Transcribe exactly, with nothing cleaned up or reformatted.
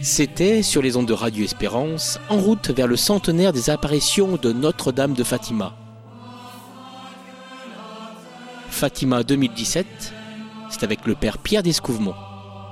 C'était sur les ondes de Radio Espérance, en route vers le centenaire des apparitions de Notre-Dame de Fatima. Fatima deux mille dix-sept, c'est avec le père Pierre Descouvemont.